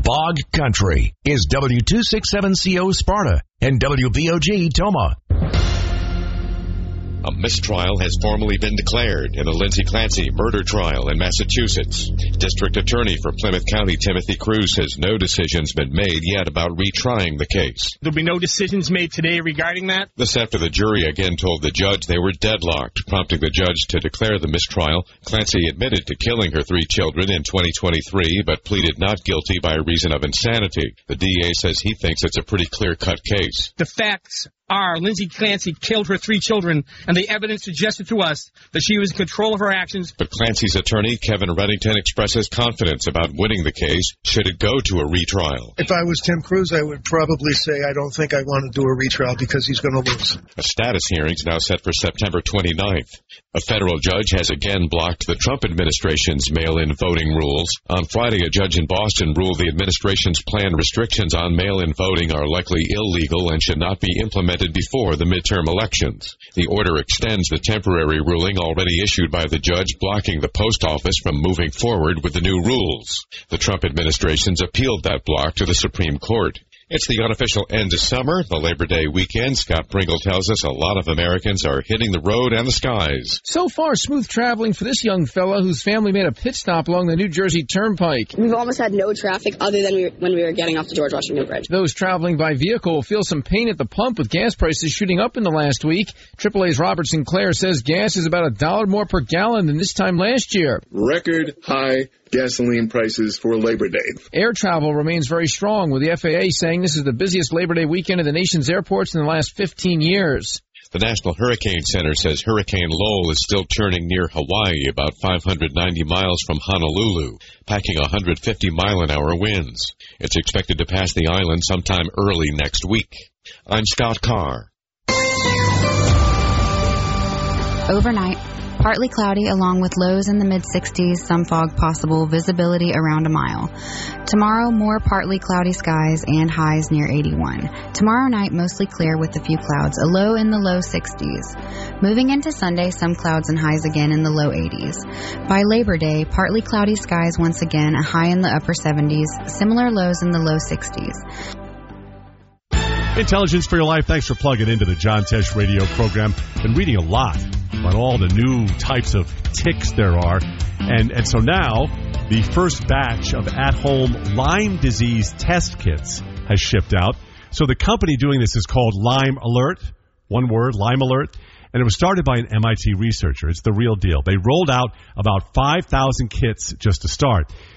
Bog Country is W267CO Sparta and WBOG Toma. A mistrial has formally been declared in the Lindsay Clancy murder trial in Massachusetts. District Attorney for Plymouth County, Timothy Cruz, says no decision's been made yet about retrying the case. There'll be no decisions made today regarding that? This after the jury again told the judge they were deadlocked, prompting the judge to declare the mistrial. Clancy admitted to killing her 3 children in 2023, but pleaded not guilty by reason of insanity. The DA says he thinks it's a pretty clear-cut case. The facts are Lindsay Clancy killed her 3 children, and the evidence suggested to us that she was in control of her actions. But Clancy's attorney, Kevin Reddington, expresses confidence about winning the case should it go to a retrial. If I was Tim Cruz, I would probably say I don't think I want to do a retrial because he's going to lose. A status hearing is now set for September 29th. A federal judge has again blocked the Trump administration's mail-in voting rules. On Friday, a judge in Boston ruled the administration's planned restrictions on mail-in voting are likely illegal and should not be implemented before the midterm elections. The order extends the temporary ruling already issued by the judge blocking the post office from moving forward with the new rules. The Trump administration's appealed that block to the Supreme Court. It's the unofficial end of summer, the Labor Day weekend. Scott Pringle tells us a lot of Americans are hitting the road and the skies. So far, smooth traveling for this young fella whose family made a pit stop along the New Jersey Turnpike. We've almost had no traffic other than when we were getting off the George Washington Bridge. Those traveling by vehicle will feel some pain at the pump with gas prices shooting up in the last week. AAA's Robert Sinclair says gas is about $1 more per gallon than this time last year. Record high gasoline prices for Labor Day. Air travel remains very strong, with the FAA saying this is the busiest Labor Day weekend of the nation's airports in the last 15 years. The National Hurricane Center says Hurricane Lowell is still churning near Hawaii, about 590 miles from Honolulu, packing 150-mile-an-hour winds. It's expected to pass the island sometime early next week. I'm Scott Carr. Overnight, partly cloudy along with lows in the mid-60s, some fog possible, visibility around a mile. Tomorrow, more partly cloudy skies and highs near 81. Tomorrow night, mostly clear with a few clouds, a low in the low 60s. Moving into Sunday, some clouds and highs again in the low 80s. By Labor Day, partly cloudy skies once again, a high in the upper 70s, similar lows in the low 60s. Intelligence for Your Life. Thanks for plugging into the John Tesh radio program. Been reading a lot about all the new types of ticks there are. And so now the first batch of at-home Lyme disease test kits has shipped out. So the company doing this is called Lyme Alert. One word, Lyme Alert. And it was started by an MIT researcher. It's the real deal. They rolled out about 5,000 kits just to start.